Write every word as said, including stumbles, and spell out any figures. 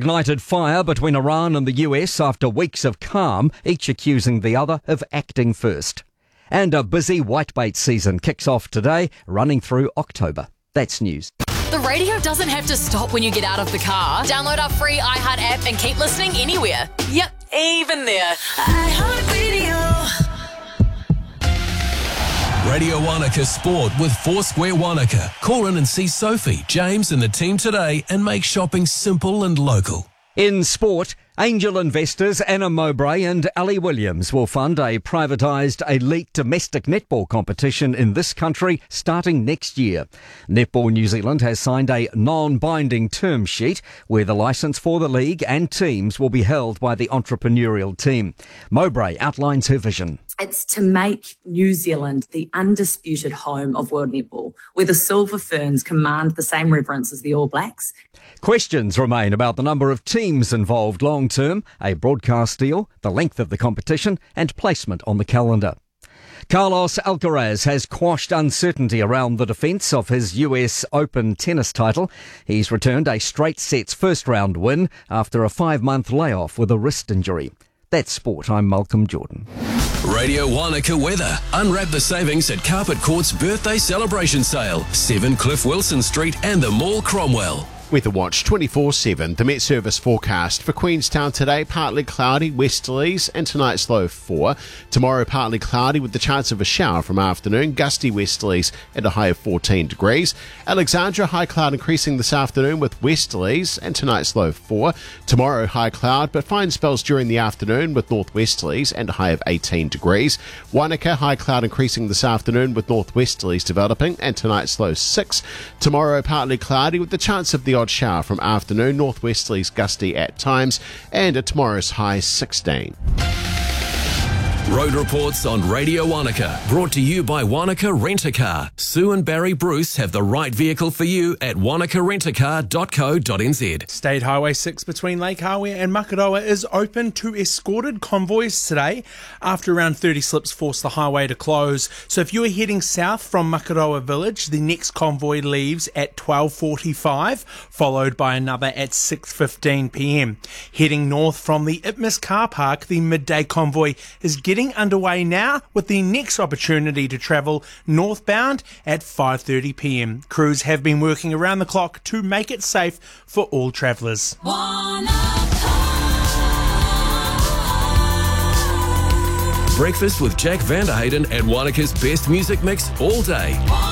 ignited fire between Iran and the U S after weeks of calm, each accusing the other of acting first. And a busy whitebait season kicks off today, running through October. That's news. The radio doesn't have to stop when you get out of the car. Download our free iHeart app and keep listening anywhere. Yep, even there. iHeartRadio. Radio Wanaka Sport with Foursquare Wanaka. Call in and see Sophie, James and the team today and make shopping simple and local. In sport, angel investors Anna Mowbray and Ali Williams will fund a privatised elite domestic netball competition in this country starting next year. Netball New Zealand has signed a non-binding term sheet where the licence for the league and teams will be held by the entrepreneurial team. Mowbray outlines her vision. It's to make New Zealand the undisputed home of world netball, where the Silver Ferns command the same reverence as the All Blacks. Questions remain about the number of teams involved long term, a broadcast deal, the length of the competition and placement on the calendar. Carlos Alcaraz has quashed uncertainty around the defence of his U S Open tennis title. He's returned a straight sets first round win after a five-month layoff with a wrist injury. That's sport. I'm Malcolm Jordan. Radio Wanaka weather. Unwrap the savings at Carpet Court's birthday celebration sale. seven Cliff Wilson Street and the Mall Cromwell. Weather Watch twenty-four seven. The Met Service forecast for Queenstown today, partly cloudy, westerlies, and tonight's low four. Tomorrow, partly cloudy with the chance of a shower from afternoon, gusty westerlies and a high of fourteen degrees. Alexandra, high cloud increasing this afternoon with westerlies and tonight's low four. Tomorrow, high cloud, but fine spells during the afternoon with northwesterlies and a high of eighteen degrees. Wanaka, high cloud increasing this afternoon with northwesterlies developing and tonight's low six. Tomorrow, partly cloudy with the chance of the odd shower from afternoon, northwesterlies gusty at times, and at tomorrow's high sixteen. Road reports on Radio Wanaka, brought to you by Wanaka Rent-A-Car. Sue and Barry Bruce have the right vehicle for you at wanaka rent a car dot co dot n z. State Highway six between Lake Hawea and Makaroa is open to escorted convoys today after around thirty slips forced the highway to close. So if you are heading south from Makaroa Village, the next convoy leaves at twelve forty-five, followed by another at six fifteen p m. Heading north from the Itmas car park, the midday convoy is getting underway now with the next opportunity to travel northbound at five thirty p m. Crews have been working around the clock to make it safe for all travellers. Breakfast with Jack Vanderhayden and Wanaka's best music mix all day.